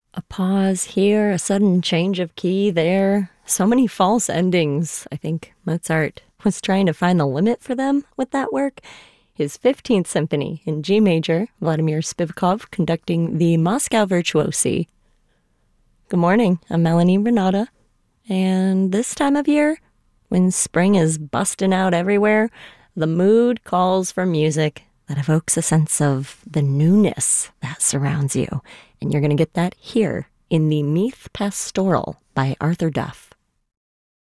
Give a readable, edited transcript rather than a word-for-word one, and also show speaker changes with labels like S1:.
S1: A pause here, a sudden change of key there. So many false endings. I think Mozart was trying to find the limit for them with that work. His 15th Symphony in G major, Vladimir Spivakov conducting the Moscow Virtuosi. Good morning, I'm Melanie Renata. And this time of year, when spring is busting out everywhere, the mood calls for music that evokes a sense of the newness that surrounds you. And you're going to get that here in the Meath Pastoral by Arthur Duff.